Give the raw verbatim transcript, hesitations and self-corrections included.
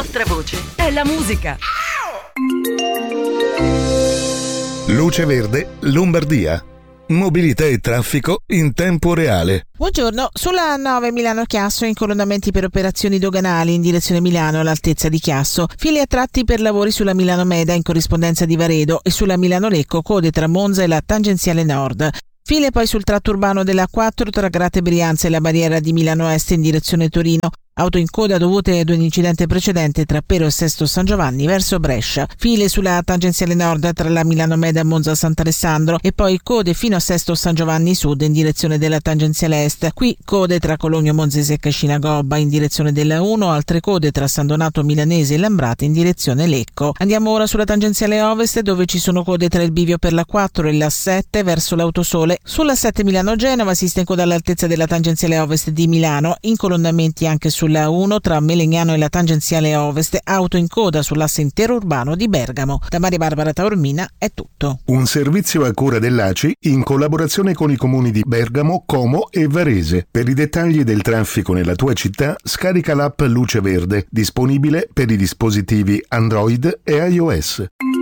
nostra voce è la musica. Luce Verde, Lombardia. Mobilità e traffico in tempo reale. Buongiorno, sulla nove Milano-Chiasso incolonnamenti per operazioni doganali in direzione Milano all'altezza di Chiasso, fili a tratti per lavori sulla Milano-Meda in corrispondenza di Varedo e sulla Milano-Lecco code tra Monza e la tangenziale nord. File poi sul tratto urbano della A quattro tra Grate Brianza e la barriera di Milano Est in direzione Torino. Auto in coda dovute ad un incidente precedente tra Pero e Sesto San Giovanni verso Brescia. File sulla tangenziale nord tra la Milano Meda e Monza Sant'Alessandro e poi code fino a Sesto San Giovanni Sud in direzione della tangenziale est. Qui code tra Cologno Monzese e Cascina Gobba in direzione della uno, altre code tra San Donato Milanese e Lambrate in direzione Lecco. Andiamo ora sulla tangenziale ovest dove ci sono code tra il bivio per la quattro e la sette verso l'Autosole. Sulla sette Milano-Genova si sta in coda all'altezza della tangenziale ovest di Milano, incolonnamenti anche sulla uno tra Melegnano e la tangenziale ovest, auto in coda sull'asse interurbano di Bergamo. Da Maria Barbara Taormina è tutto. Un servizio a cura dell'A C I in collaborazione con i comuni di Bergamo, Como e Varese. Per i dettagli del traffico nella tua città, scarica l'app Luce Verde, disponibile per i dispositivi Android e iOS.